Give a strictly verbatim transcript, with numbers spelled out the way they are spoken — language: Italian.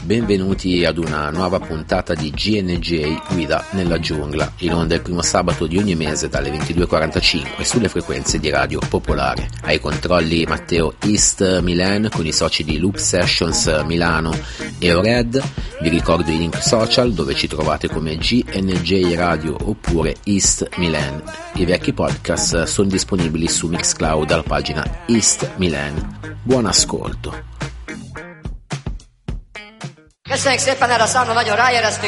Benvenuti ad una nuova puntata di G N J Guida nella giungla, in onda il primo sabato di ogni mese dalle ventidue e quarantacinque sulle frequenze di Radio Popolare. Ai controlli Matteo East Milan con i soci di Loop Sessions Milano e Ored. Vi ricordo i link social dove ci trovate come G N J Radio oppure East Milan. I vecchi podcast sono disponibili su Mixcloud alla pagina East Milan. Buon ascolto. Köszönjük szépen, erre a számra nagyon ráéreztünk.